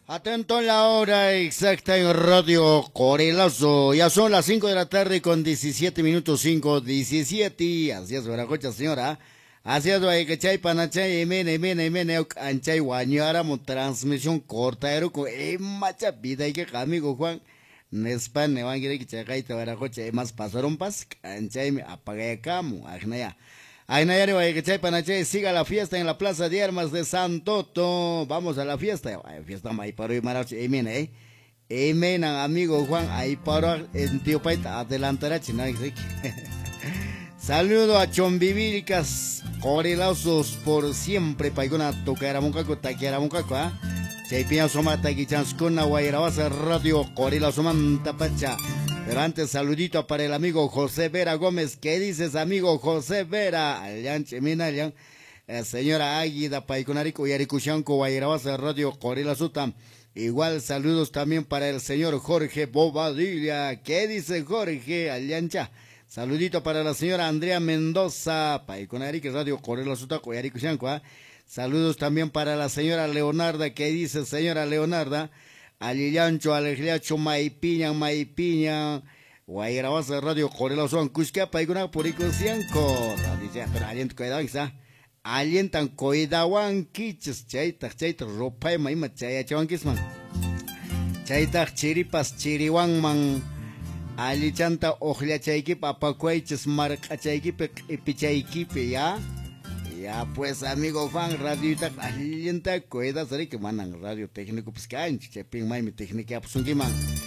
Atento la hora exacta en Radio Corelazo. Ya son las 5 de la tarde con 17 minutos 5, 17. Así es, Veracocha, señora. Así es, Guayacachay, Panachay, Emene, Anchay, Guañara, transmisión corta, Eruco, Macha, vida y que amigo Juan. Nespan, Nevangere, Kichakaita, Veracocha, más pasaron pas, Anchay, me apagué camo, Agnaya. Aynayari Guayacachay Panachay, siga la fiesta en la Plaza de Armas de San Toto. Vamos a la fiesta. Fiesta Maiparo y Marachi. Amen, Amen, amigo Juan. Ahí paro en Tío Paita. Adelantará China. Saludo a Chombiviricas, Corelazos por siempre. Paigona Tocaramuncaco, Taquiaramuncaco, Chaipia Somata, Guichanskuna, Guairabasa, Radio Corelazo Mantapacha. Pero antes, saludito para el amigo José Vera Gómez. ¿Qué dices, amigo José Vera? Alian Chemina, señora Águida, Paiconarico y Aricuchanco, Guairabasa, Radio Corelazo. Igual saludos también para el señor Jorge Bobadilla. ¿Qué dice Jorge? Aliancha. Saludito para la señora Andrea Mendoza, Paiconarico, Radio Corelazo, Guairicuchanco. Saludos también para la señora Leonarda. ¿Qué dice, señora Leonarda? Alillancho, Alegliacho, Maipiña, Guairabasa, Radio Corelazo, Cusca, Paiguna, Purico, Cianco, pero aliento cuidado, alientan coidawan, kiches, chaita, ropa, maima, chaya, chawanquisman, chaita, chiripas, chiriwanman, alichanta, ojlia, chaikip, apacuayches, marca, chaikip, epichaikip, ya. Ya pues amigo Juan, radio alienta cuida, que mandan radio técnico pues que hay, cheping mai mi técnica pues un